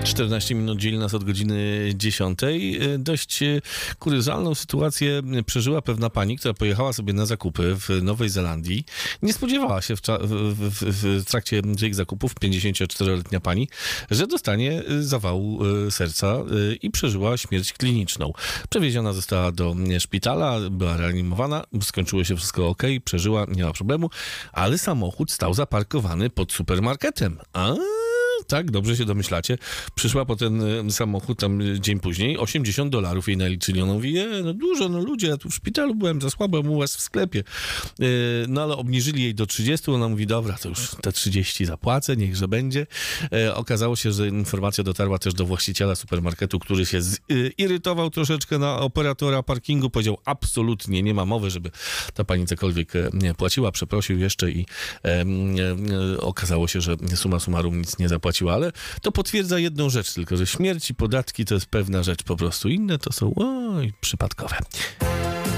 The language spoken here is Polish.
14 minut dzieli nas od godziny 10. Dość kuriozalną sytuację przeżyła pewna pani, która pojechała sobie na zakupy w Nowej Zelandii. Nie spodziewała się w trakcie tych zakupów, 54-letnia pani, że dostanie zawału serca i przeżyła śmierć kliniczną. Przewieziona została do szpitala, była reanimowana, skończyło się wszystko ok, przeżyła, nie ma problemu, ale samochód stał zaparkowany pod supermarketem. Tak, dobrze się domyślacie. Przyszła po ten samochód tam dzień później, $80 jej naliczyli. Ona mówi, no dużo, ludzie, ja tu w szpitalu byłem, za słabo u was w sklepie. No ale obniżyli jej do 30, ona mówi, dobra, to już te 30 zapłacę, niechże będzie. Okazało się, że informacja dotarła też do właściciela supermarketu, który się zirytował troszeczkę na operatora parkingu, powiedział, absolutnie nie ma mowy, żeby ta pani cokolwiek nie płaciła, przeprosił jeszcze i okazało się, że summa summarum nic nie zapłaciła, ale to potwierdza jedną rzecz tylko, że śmierć i podatki to jest pewna rzecz po prostu. Inne to są przypadkowe.